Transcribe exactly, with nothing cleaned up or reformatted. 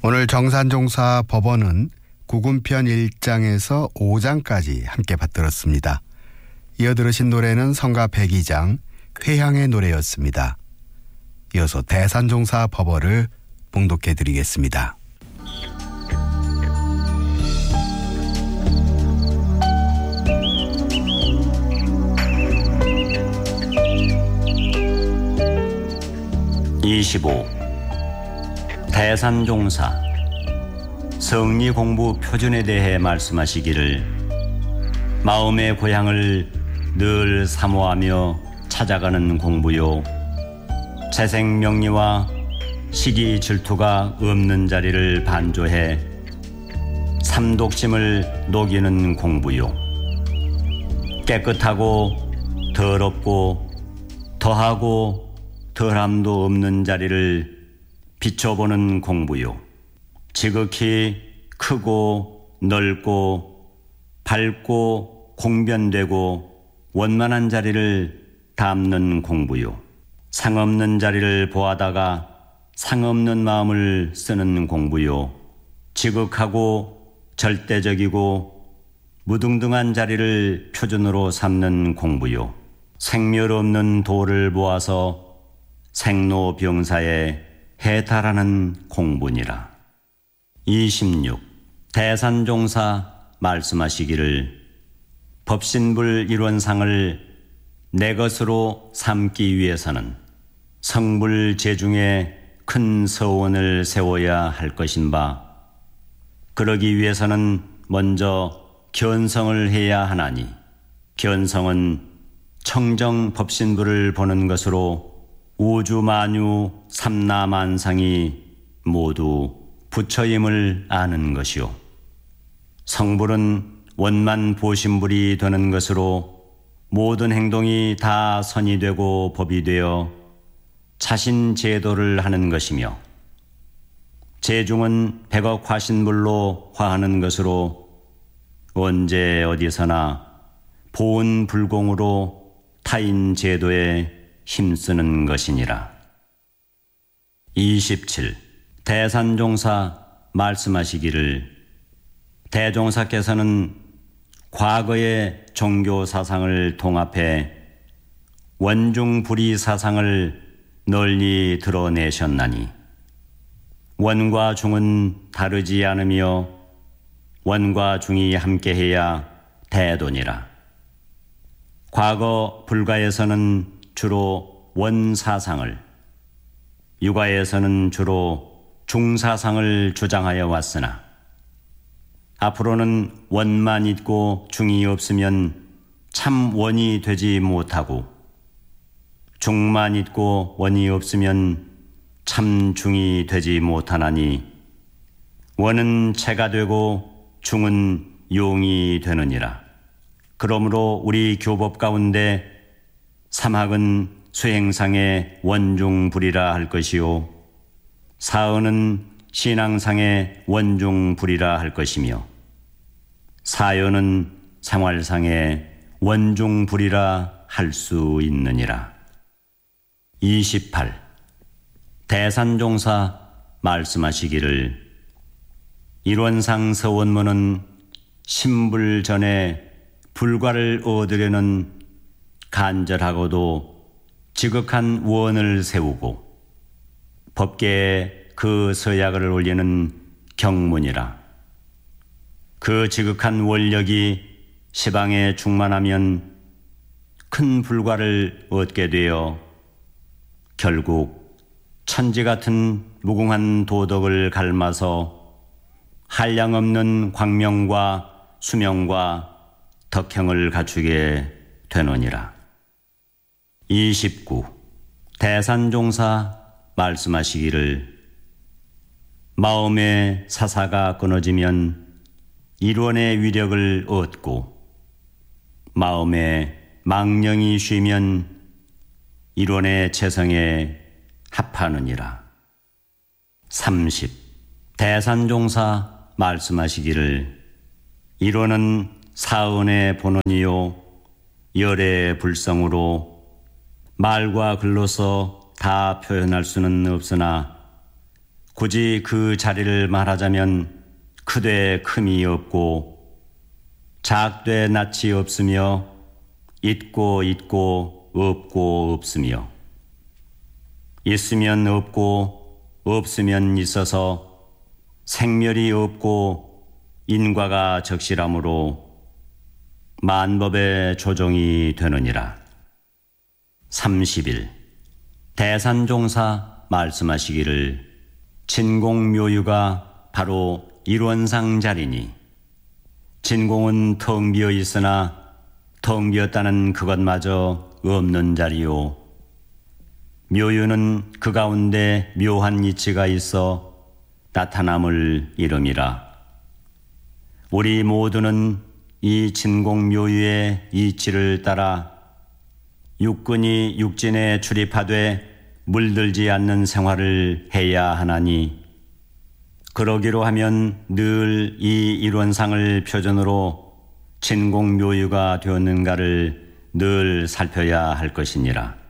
오늘 정산종사 법원은 구군편 일 장에서 오 장까지 함께 받들었습니다. 이어 들으신 노래는 성가 백이 장 회향의 노래였습니다. 이어서 대산종사 법어를 봉독해 드리겠습니다. 이십오. 대산종사 성리공부 표준에 대해 말씀하시기를 마음의 고향을 늘 사모하며 찾아가는 공부요 재생명리와 시기 질투가 없는 자리를 반조해 삼독심을 녹이는 공부요 깨끗하고 더럽고 더하고 덜함도 없는 자리를 비춰보는 공부요 지극히 크고 넓고 밝고 공변되고 원만한 자리를 담는 공부요 상없는 자리를 보아다가 상없는 마음을 쓰는 공부요 지극하고 절대적이고 무등등한 자리를 표준으로 삼는 공부요 생멸 없는 도를 보아서 생로병사에 해탈하는 공부니라. 이십육. 대산종사 말씀하시기를 법신불 일원상을 내 것으로 삼기 위해서는 성불 제중에 큰 서원을 세워야 할 것인 바 그러기 위해서는 먼저 견성을 해야 하나니 견성은 청정 법신불을 보는 것으로 우주만유 삼라만상이 모두 부처임을 아는 것이요 성불은 원만 보신불이 되는 것으로 모든 행동이 다 선이 되고 법이 되어 자신 제도를 하는 것이며 제중은 백억 화신불로 화하는 것으로 언제 어디서나 보은 불공으로 타인 제도에 힘쓰는 것이니라. 이십칠. 대산종사 말씀하시기를 대종사께서는 과거의 종교 사상을 통합해 원중불의 사상을 널리 드러내셨나니 원과 중은 다르지 않으며 원과 중이 함께해야 대도니라. 과거 불가에서는 주로 원사상을, 유가에서는 주로 중사상을 주장하여 왔으나 앞으로는 원만 있고 중이 없으면 참 원이 되지 못하고 중만 있고 원이 없으면 참 중이 되지 못하나니 원은 체가 되고 중은 용이 되느니라. 그러므로 우리 교법 가운데 삼학은 수행상의 원중불이라 할 것이요 사언은 신앙상의 원중불이라 할 것이며 사연은 생활상의 원중불이라 할 수 있느니라. 이십팔. 대산종사 말씀하시기를 일원상 서원문은 신불 전에 불과를 얻으려는 간절하고도 지극한 원을 세우고 법계에 그 서약을 올리는 경문이라. 그 지극한 원력이 시방에 충만하면 큰 불과를 얻게 되어 결국 천지 같은 무궁한 도덕을 갈마서 한량없는 광명과 수명과 덕형을 갖추게 되느니라. 이십구. 대산종사 말씀하시기를 마음의 사사가 끊어지면 일원의 위력을 얻고 마음의 망령이 쉬면 일원의 재성에 합하느니라. 삼십. 대산종사 말씀하시기를 일원은 사언의 본원이요 열의 불성으로 말과 글로서 다 표현할 수는 없으나 굳이 그 자리를 말하자면 크되 큼이 없고 작되 낯이 없으며 있고 있고 없고 없으며 있으면 없고 없으면 있어서 생멸이 없고 인과가 적실함으로 만법의 조종이 되느니라. 삼십 일 대산종사 말씀하시기를 진공묘유가 바로 일원상 자리니 진공은 텅 비어 있으나 텅 비었다는 그것마저 없는 자리요 묘유는 그 가운데 묘한 이치가 있어 나타남을 이름이라. 우리 모두는 이 진공묘유의 이치를 따라 육근이 육진에 출입하되 물들지 않는 생활을 해야 하나니 그러기로 하면 늘 이 일원상을 표준으로 진공묘유가 되었는가를 늘 살펴야 할 것이니라.